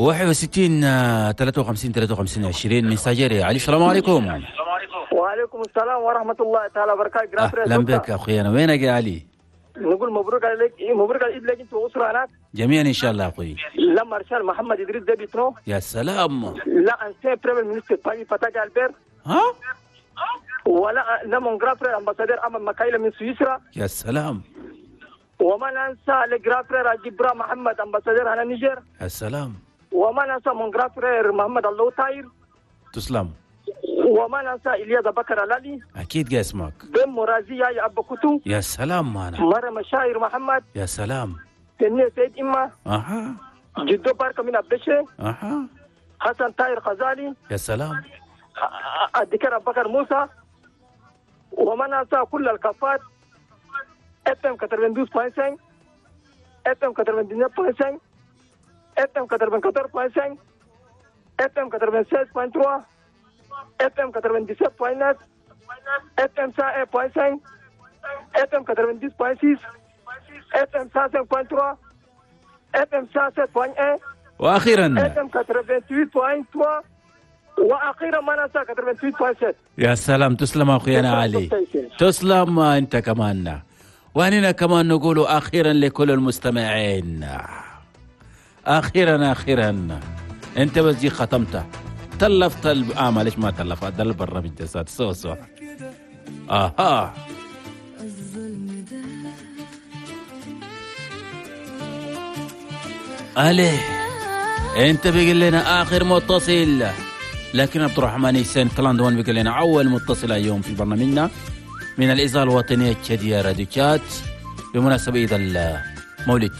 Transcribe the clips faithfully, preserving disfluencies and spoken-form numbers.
واحد وستين ثلاثة وخمسين ثلاثة وخمسين عشرين من ساجري. علي السلام عليكم. وعليكم السلام ورحمة الله تعالى وبركاته. أهلا بك أخوينا، وينك يا علي؟ نقول مبروك عليك، مبروك على لك أنت وأسرة هناك جميعا إن شاء الله أخوي. لا مارشال محمد إدريس ده بيتنو. يا سلام. لا أنسان بريمير مينستر باي فتاة ألبير. ها؟ ولا لا مونغرافر أمباسادور أمام مكايلة من سويسرا. يا سلام. وما ننسى لجرافر جبرا محمد أمباسادور هنا نيجر. يا سلام. وما ننسى مونغرافر محمد الله طاير. تسلم. وما ننسى إلياس بكر الالي. أكيد جاي اسمك. بن مرازية يا أبا كتو. يا سلام مانا. مرة مشاير محمد. يا سلام. تنية سيد إما. أها. جدو بارك من أبشة. أها. حسن طاير غزالي. يا سلام. الذكر أبو بكر موسى. وما ننسى كل الكفات. اف ام quatre-vingt-douze point cinq. اف ام quatre-vingt-dix-neuf point cinq. اف ام quatre-vingt-quatorze point cinq. اف ام quatre-vingt-seize point trois. اف ام quatre-vingt-dix-sept point neuf. اف ام cent un point cinq. اف ام quatre-vingt-dix point six. اف ام cent cinq point trois. اف ام cent sept point un. وأخيرا اف ام quatre-vingt-huit point trois. واخيرا ما ننسى quatre-vingt-huit point sept. يا سلام. تسلم اخوينا علي، تسلم انت كمان. واننا كمان نقول اخيرا لكل المستمعين، اخيرا اخيرا انت بس جي ختمتها تلفت الب... اه معلش ما تلفت ده البرنامج جسات سو سو اها علي انت بيقول لنا اخر متصل، لكن عبد الرحمن حسين كلاندوان بيقول لنا اول متصل اليوم في برنامجنا من الإذاعة الوطنية التشادية راديو تشاد بمناسبة عيد المولد.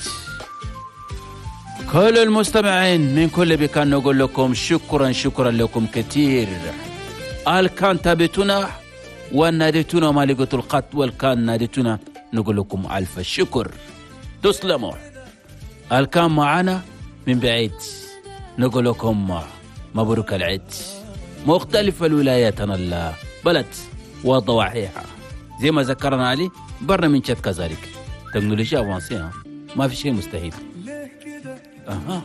كل المستمعين من كل مكان نقول لكم شكرا شكرا لكم كثير. الكان تابتونا وناديتونا ما لقيتوا القط والكان ناديتونا نقول لكم ألف شكر، تسلموا. الكان معنا من بعيد نقول لكم مبروك العيد. مختلف الولاياتنا البلد وضواحيها زي ما ذكرنا علي برنامج تشاد كذلك تكنولوجيا افانسيه، ما في شيء مستحيل. اها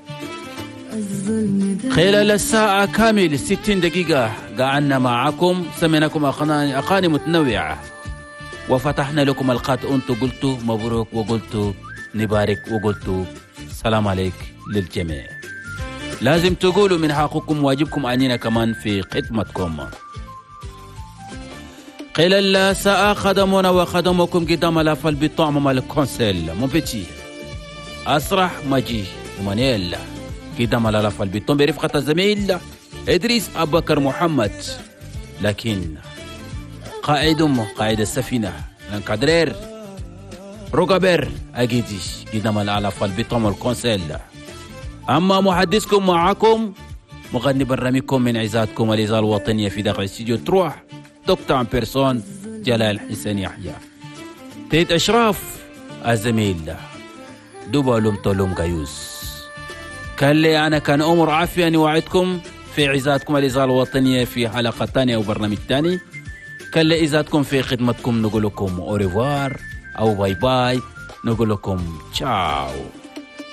خلال الساعة كامل ستين دقيقة قعدنا معكم، سمعناكم أغاني متنوعة وفتحنا لكم القات، أنتم قلتوا مبروك وقلتوا نبارك وقلتوا سلام عليك للجميع. لازم تقولوا من حقكم واجبكم أننا كمان في خدمتكم. خلال الساعة خدمونا وخدموكم قدام الأفل بالطعم مال الكونسيل مون بيتي أسرح ماجي ومانيل قدام الأفل بالطعم برفقة الزميل إدريس أبو بكر محمد، لكن قائد قائد السفينة لانكادرير روغابير أجيدي قدام الأفل بالطعم الكونسيل. أما محدثكم معكم مغني برنامجكم من عزاتكم الإذاعة الوطنية في داخل استديو تروح دكتور بيرسون جلال حسين يحيى، تيت أشراف الزميل دوبالوم تولوم غيوز. كان لي أنا كان أمر عافية أن وعدكم في عزاتكم الإذاعة الوطنية في حلقة ثانية أو برنامج ثاني. كان لي عزاتكم في خدمتكم، نقول لكم أوريفوار أو باي باي، نقول لكم تشاو.